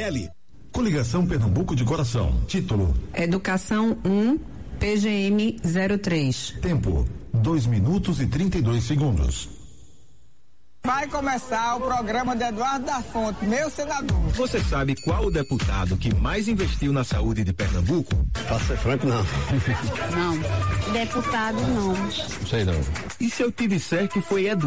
PGML. Coligação Pernambuco de Coração. Título: Educação 1, PGM 03. Tempo: 2 minutos e 32 segundos. Vai começar o programa de Eduardo da Fonte, meu senador. Você sabe qual o deputado que mais investiu na saúde de Pernambuco? Pra ser franco, não. Não, deputado não. Não sei não. E se eu te disser que foi Eduardo